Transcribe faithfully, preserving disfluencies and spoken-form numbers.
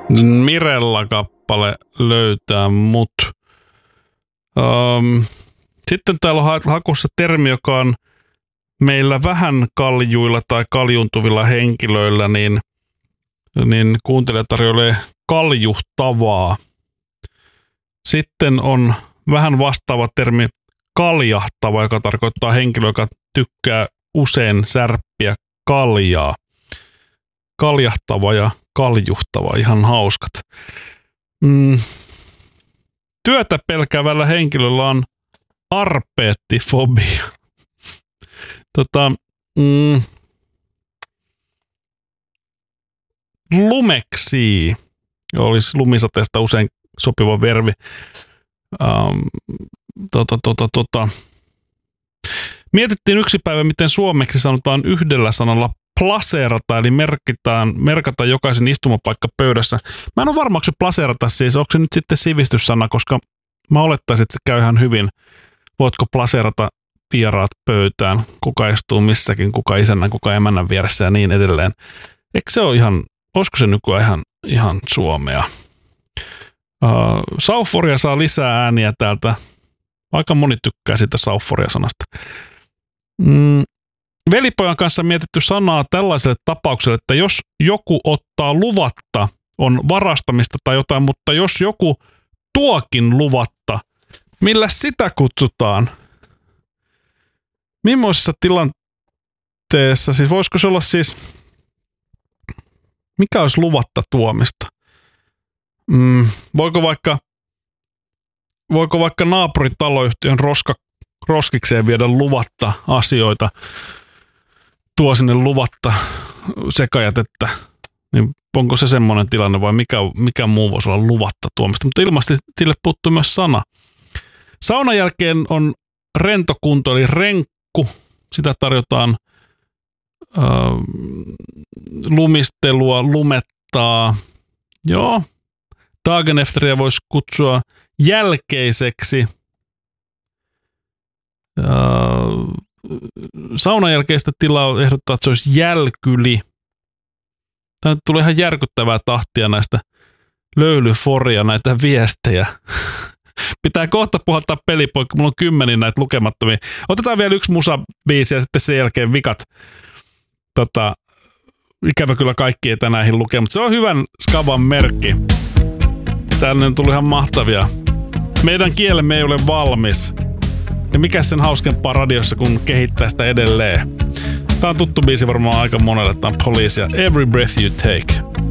Mirella-kappale löytää mut. Um, sitten täällä on hakussa termi, joka on meillä vähän kaljuilla tai kaljuntuvilla henkilöillä, niin, niin kuuntelija tarjoilee kaljuhtavaa. Sitten on vähän vastaava termi kaljahtava, joka tarkoittaa henkilö, joka tykkää usein särppiä kaljaa. Kaljahtava ja kaljuhtava, ihan hauskat. Mm. Työtä pelkäävällä henkilöllä on arpeettifobia. Tota, mm, lumeksii olisi lumisateesta usein sopiva verbi. Um, tota, tota, tota. Mietittiin yksi päivä, miten suomeksi sanotaan yhdellä sanalla plaseerata, eli merkitään, merkata jokaisen istumapaikka pöydässä. Mä en ole varma, onko se plaseerata siis, onko se nyt sitten sivistyssana, koska mä olettaisin, että se käy ihan hyvin. Voitko plaseerata vieraat pöytään, kuka istuu missäkin, kuka isännän, kuka emännän vieressä ja niin edelleen. Eikö se ole ihan, olisiko se nykyään ihan, ihan suomea? Uh, sauforia saa lisää ääniä täältä. Aika moni tykkää sitä sauforia-sanasta. Mm. Velipojan kanssa mietitty sanaa tällaiselle tapaukselle, että jos joku ottaa luvatta, on varastamista tai jotain, mutta jos joku tuokin luvatta, millä sitä kutsutaan? Millaisessa tilanteessa, siis voisiko se olla siis, mikä olisi luvatta tuomista? Mm, voiko vaikka, voiko vaikka naapuritaloyhtiön roska, roskikseen viedä luvatta asioita, tuo sinne luvatta sekajätettä, niin onko se semmoinen tilanne vai mikä, mikä muu voisi olla luvatta tuomista? Mutta ilmeisesti sille puuttuu myös sana. Saunan jälkeen on rentokunto eli renkku. Sitä tarjotaan äh, lumistelua, lumettaa. Joo. Dagenefteriä voisi kutsua jälkeiseksi. Äh, saunan jälkeistä tilaa ehdottaa, että se olisi jälkyli. Tämä tulee ihan järkyttävää tahtia näistä löylyforia, näitä viestejä. Pitää kohta puhaltaa pelipoikki, mulla on kymmenen näitä lukemattomia. Otetaan vielä yksi musabiisi ja sitten sen jälkeen vikat. Tota, ikävä kyllä kaikki ei tänään lukea, mutta se on hyvän skaban merkki. Täällä on tullut ihan mahtavia. Meidän kielemme ei ole valmis. Ja mikä sen hauskempaa radiossa, kun kehittää sitä edelleen. Tää on tuttu biisi varmaan aika monelle. Tää on Police ja Every Breath You Take.